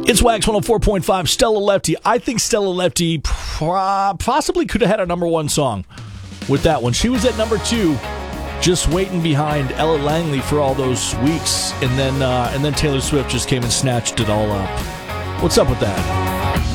It's Wax 104.5, Stella Lefty. I think Stella Lefty possibly could have had a number one song with that one. She was at number 2, just waiting behind Ella Langley for all those weeks, and then Taylor Swift just came and snatched it all up. What's up with that?